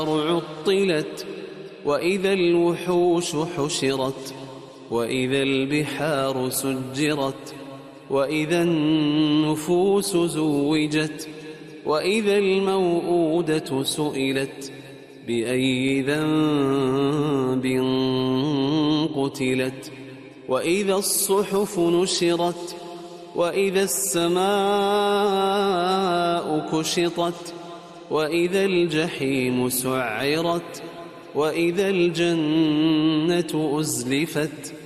عطلت وإذا الوحوش حشرت وإذا البحار سجرت وإذا النفوس زوجت وإذا الموءودة سئلت بأي ذنب قتلت وإذا الصحف نشرت وإذا السماء كشطت وإذا الجحيم سعرت وإذا الجنة أزلفت